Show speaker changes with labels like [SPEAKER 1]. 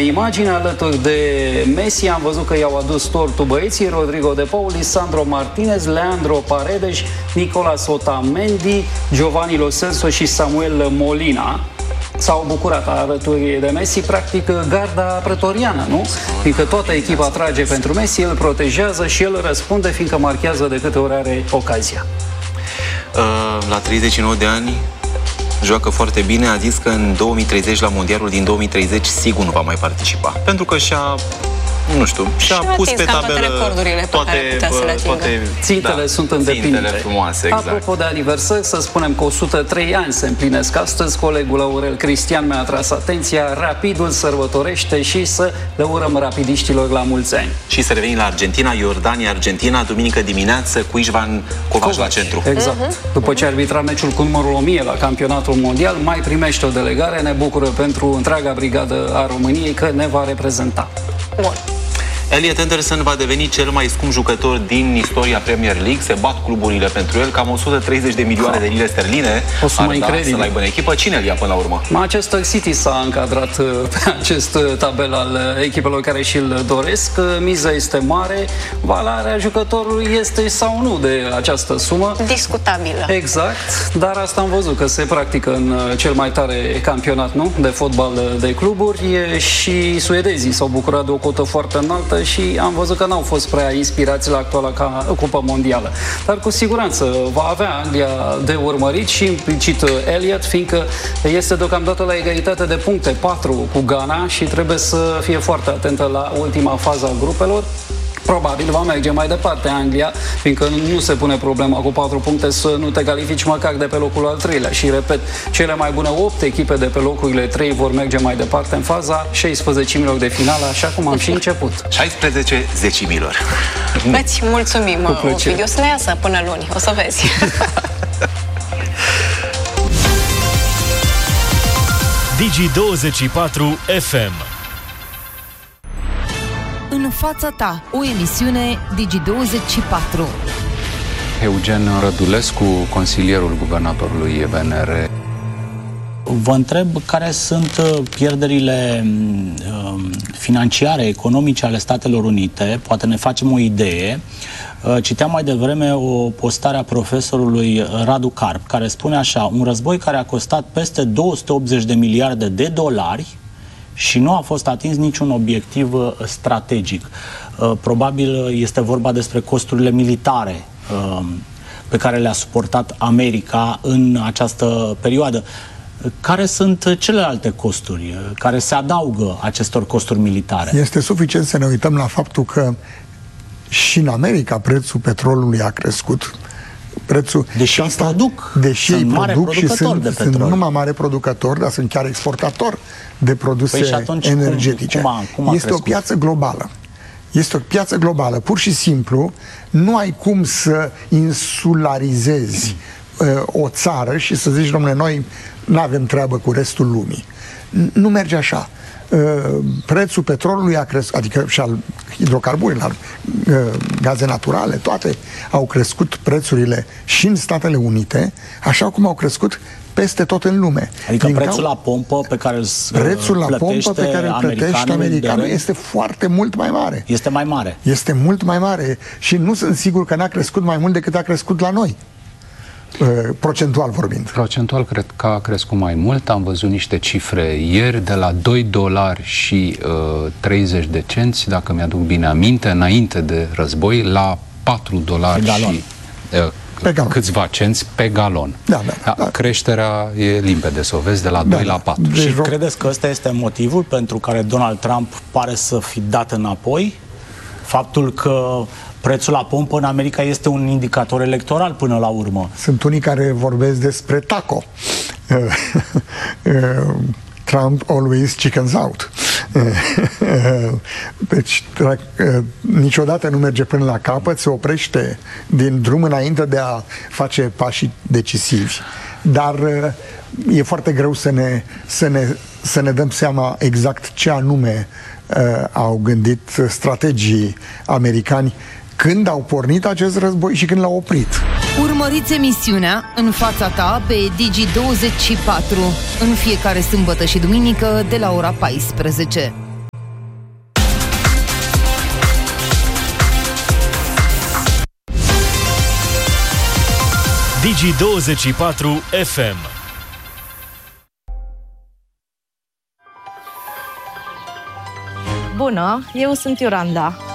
[SPEAKER 1] imagini alături de Messi. Am văzut că i-au adus tortul băieții Rodrigo de Paul, Lisandro Martinez, Leandro Paredes, Nicolas Otamendi, Giovanni Lo Celso și Samuel Molina. S-au bucurat alături de Messi, practic garda pretoriană, nu? Fiindcă toată echipa trage pentru Messi, el protejează și el răspunde, fiindcă marchează de câte ori are ocazia.
[SPEAKER 2] La 39 de ani joacă foarte bine, a zis că în 2030, la Mondialul din 2030, sigur nu va mai participa. Pentru că și-a pus pe tabelă toate
[SPEAKER 1] țintele sunt îndeplinite.
[SPEAKER 2] Frumoase, exact.
[SPEAKER 1] Apropo de aniversări, să spunem că 103 ani se împlinesc astăzi. Colegul Aurel Cristian mi-a atras atenția, Rapidul sărbătorește și să le urăm rapidiștilor la mulți ani. Și
[SPEAKER 2] să revenim la Argentina, Iordania-Argentina, duminică dimineață cu Ișvan Covaci la centru.
[SPEAKER 1] Exact. După ce arbitra meciul cu numărul 1000 la campionatul mondial, mai primește o delegare, ne bucură pentru întreaga brigadă a României că ne va reprezenta.
[SPEAKER 3] Bun.
[SPEAKER 2] Elliot Anderson va deveni cel mai scump jucător din istoria Premier League. Se bat cluburile pentru el, cam 130 de milioane de lire sterline.
[SPEAKER 1] O sumă incredibilă.
[SPEAKER 2] Să-l aibă în echipă. Cine îl ia până la urmă?
[SPEAKER 1] Manchester City s-a încadrat pe acest tabel al echipelor care și-l doresc. Miza este mare. Valoarea jucătorului este sau nu de această sumă?
[SPEAKER 3] Discutabilă.
[SPEAKER 1] Exact. Dar asta am văzut că se practică în cel mai tare campionat, nu? De fotbal de cluburi. Și suedezii s-au bucurat de o cotă foarte înaltă și am văzut că n-au fost prea inspirați la actuala Cupă Mondială. Dar cu siguranță va avea Anglia de urmărit și implicit Elliot, fiindcă este deocamdată la egalitate de puncte, 4 cu Ghana și trebuie să fie foarte atentă la ultima fază a grupelor. Probabil va merge mai departe Anglia, fiindcă nu se pune problema cu 4 puncte să nu te califici măcar de pe locul al 3-lea. Și repet, cele mai bune 8 echipe de pe locurile 3 vor merge mai departe în faza 16.000 de finală, așa cum am și început.
[SPEAKER 2] 16 zecimilor.
[SPEAKER 3] Îți mulțumim, Ovidiu, să ne iasă până luni, o să vezi.
[SPEAKER 4] Digi24 FM.
[SPEAKER 5] În fața ta, o emisiune Digi24.
[SPEAKER 6] Eugen Rădulescu, consilierul guvernatorului VNR.
[SPEAKER 7] Vă întreb care sunt pierderile financiare, economice ale Statelor Unite. Poate ne facem o idee. Citeam mai devreme o postare a profesorului Radu Carp, care spune așa: un război care a costat peste 280 de miliarde de dolari și nu a fost atins niciun obiectiv strategic. Probabil este vorba despre costurile militare pe care le-a suportat America în această perioadă. Care sunt celelalte costuri care se adaugă acestor costuri militare?
[SPEAKER 8] Este suficient să ne uităm la faptul că și în America prețul petrolului a crescut.
[SPEAKER 7] Deși ei produc și sunt nu numai mare producători, dar sunt chiar exportatori de produse energetice. Este o piață globală. Este o piață globală. Pur și simplu nu ai cum să insularizezi o țară și să zici, dom'le, noi nu avem treabă cu restul lumii. Nu merge așa. Prețul petrolului a crescut, adică și al hidrocarburilor, gaze naturale, toate au crescut prețurile și în Statele Unite, așa cum au crescut peste tot în lume. Adică prețul la pompă pe care îl plătește americanul este foarte mult mai mare. Este mai mare.
[SPEAKER 8] Este mult mai mare și nu sunt sigur că n-a crescut mai mult decât a crescut la noi. Procentual vorbind.
[SPEAKER 6] Procentual cred că a crescut mai mult. Am văzut niște cifre ieri de la 2 dolari și 30 de cenți, dacă mi-aduc bine aminte, înainte de război, la 4 dolari și câțiva cenți pe galon. Creșterea e limpede, să o vezi, de la 2 la 4.
[SPEAKER 7] Și credeți că ăsta este motivul pentru care Donald Trump pare să fi dat înapoi? Faptul că prețul la pompă în America este un indicator electoral până la urmă.
[SPEAKER 8] Sunt unii care vorbesc despre taco. Trump always chickens out. Deci niciodată nu merge până la capăt, se oprește din drum înainte de a face pașii decisivi. Dar e foarte greu să ne dăm seama exact ce anume au gândit strategii americani când au pornit acest război și când l-au oprit.
[SPEAKER 5] Urmăriți emisiunea În fața ta pe Digi24 în fiecare sâmbătă și duminică de la ora 14.
[SPEAKER 4] Digi24 FM.
[SPEAKER 9] Bună, eu sunt Iolanda.